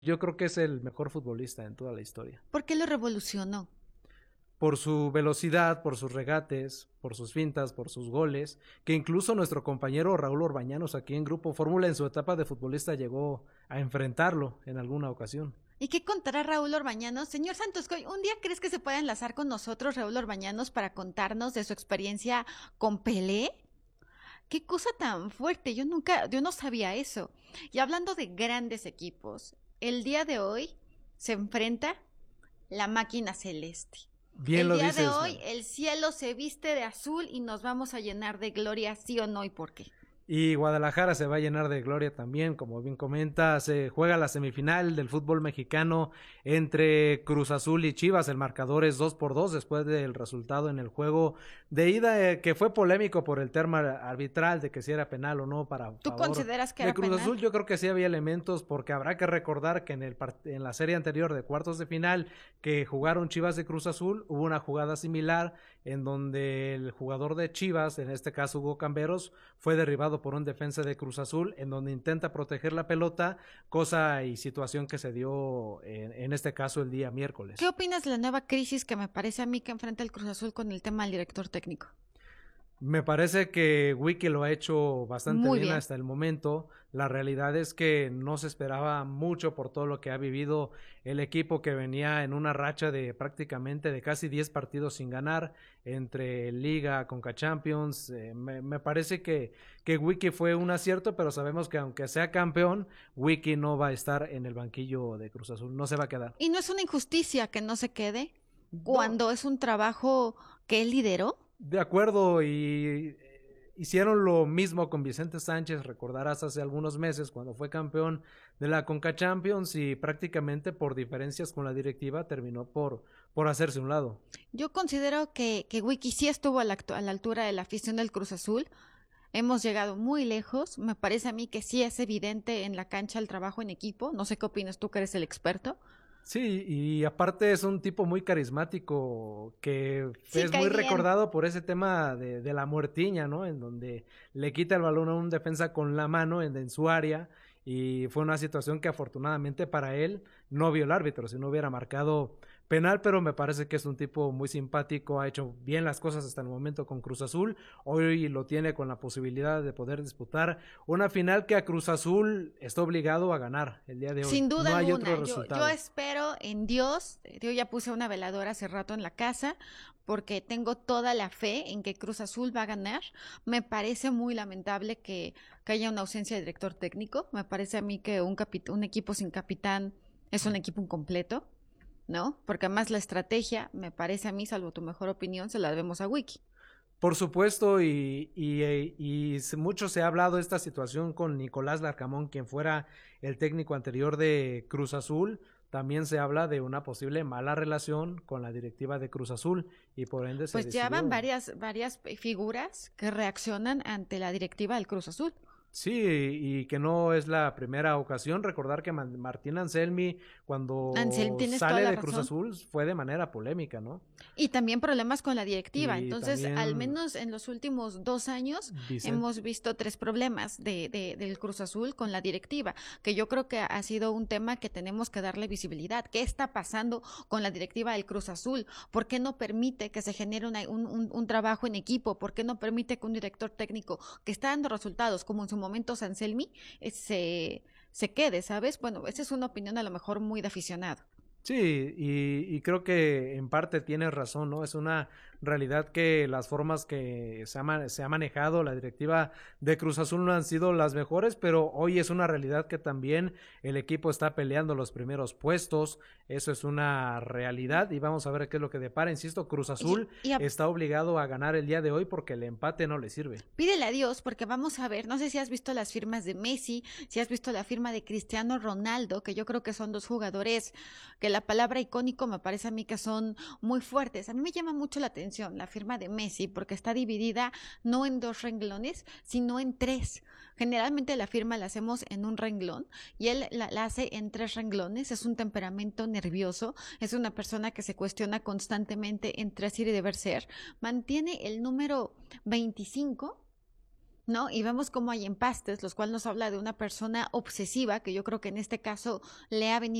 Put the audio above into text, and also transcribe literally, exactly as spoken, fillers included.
Yo creo que es el mejor futbolista en toda la historia. ¿Por qué lo revolucionó? Por su velocidad, por sus regates, por sus fintas, por sus goles, que incluso nuestro compañero Raúl Orbañanos aquí en Grupo Fórmula en su etapa de futbolista llegó a enfrentarlo en alguna ocasión. ¿Y qué contará Raúl Orbañanos? Señor Santos Coy, ¿un día crees que se pueda enlazar con nosotros Raúl Orbañanos para contarnos de su experiencia con Pelé? Qué cosa tan fuerte, yo nunca, yo no sabía eso. Y hablando de grandes equipos, el día de hoy se enfrenta la máquina celeste. Bien El lo día de dices, hoy man. el cielo se viste de azul y nos vamos a llenar de gloria, sí o no, y por qué. Y Guadalajara se va a llenar de gloria también, como bien comenta, se juega la semifinal del fútbol mexicano entre Cruz Azul y Chivas, el marcador es dos por dos después del resultado en el juego de ida, eh, que fue polémico por el tema arbitral de que si era penal o no para ¿Tú favor consideras que de era Cruz penal? Azul. Yo creo que sí había elementos, porque habrá que recordar que en, el en la serie anterior de cuartos de final que jugaron Chivas de Cruz Azul, hubo una jugada similar en donde el jugador de Chivas, en este caso Hugo Camberos, fue derribado por un defensa de Cruz Azul, en donde intenta proteger la pelota, cosa y situación que se dio en, en este caso el día ¿Qué miércoles. opinas de la nueva crisis que me parece a mí que enfrenta el Cruz Azul con el tema del director técnico? Me parece que Wiki lo ha hecho bastante Muy bien bien. hasta el momento. La realidad es que no se esperaba mucho por todo lo que ha vivido el equipo, que venía en una racha de prácticamente de casi diez partidos sin ganar entre Liga, Conca Champions. Eh, me, me, parece que, que Wiki fue un acierto, pero sabemos que aunque sea campeón, Wiki no va a estar en el banquillo de Cruz Azul, no se va a quedar. ¿Y no es una injusticia que no se quede No, cuando es un trabajo que él lideró? de acuerdo, y hicieron lo mismo con Vicente Sánchez, recordarás hace algunos meses cuando fue campeón de la Conca Champions y prácticamente por diferencias con la directiva terminó por, por hacerse un lado. Yo considero que, que Wiki sí estuvo a la, a la altura de la afición del Cruz Azul. Hemos llegado muy lejos. Me parece a mí que sí es evidente en la cancha el trabajo en equipo. No sé qué opinas tú, que eres el experto. Sí, y aparte es un tipo muy carismático que Sí, es cae muy bien. recordado por ese tema de, de la muertiña, ¿no? En donde le quita el balón a un defensa con la mano en, en su área, y fue una situación que afortunadamente para él no vio el árbitro, si no hubiera marcado penal, pero me parece que es un tipo muy simpático, ha hecho bien las cosas hasta el momento con Cruz Azul, hoy lo tiene con la posibilidad de poder disputar una final que a Cruz Azul está obligado a ganar el día de hoy, Sin duda no hay otro alguna, yo, yo resultado. espero en Dios. Yo ya puse una veladora hace rato en la casa porque tengo toda la fe en que Cruz Azul va a ganar. Me parece muy lamentable que, que haya una ausencia de director técnico. Me parece a mí que un, un equipo sin capitán es un equipo incompleto, ¿no? Porque además la estrategia, me parece a mí, salvo tu mejor opinión, se la debemos a Wiki. Por supuesto, y, y, y, mucho se ha hablado de esta situación con Nicolás Larcamón, quien fuera el técnico anterior de Cruz Azul. También se habla de una posible mala relación con la directiva de Cruz Azul y por ende se Pues ya van decidió. varias, varias figuras que reaccionan ante la directiva del Cruz Azul. Sí, y que no es la primera ocasión. Recordar que Martín Anselmi, Ansel, cuando tienes toda sale la de Cruz razón. Azul, fue de manera polémica, ¿no? Y también problemas con la directiva. Y Entonces, al también menos en los últimos dos años Vicente. hemos visto tres problemas de, de, del Cruz Azul con la directiva, que yo creo que ha sido un tema que tenemos que darle visibilidad. ¿Qué está pasando con la directiva del Cruz Azul? ¿Por qué no permite que se genere una, un, un, un trabajo en equipo? ¿Por qué no permite que un director técnico que está dando resultados, como en su momento Sanselmi, se, se quede, ¿sabes? Bueno, esa es una opinión a lo mejor muy de aficionado. Sí, y, y creo que en parte tienes razón, ¿no? Es una realidad que las formas que se ha, se ha manejado la directiva de Cruz Azul no han sido las mejores, pero hoy es una realidad que también el equipo está peleando los primeros puestos, eso es una realidad y vamos a ver qué es lo que depara. Insisto, Cruz Azul Y, y a, está obligado a ganar el día de hoy porque el empate no le sirve. Pídele a Dios, porque vamos a ver, no sé si has visto las firmas de Messi, si has visto la firma de Cristiano Ronaldo, que yo creo que son dos jugadores que la palabra icónico me parece a mí que son muy fuertes. A mí me llama mucho la atención la firma de Messi, porque está dividida no en dos renglones, sino en tres. Generalmente la firma la hacemos en un renglón y él la, la hace en tres renglones. Es un temperamento nervioso, es una persona que se cuestiona constantemente entre ser y deber ser. Mantiene el número veinticinco ¿no? Y vemos cómo hay empastes, los cuales nos habla de una persona obsesiva, que yo creo que en este caso le ha venido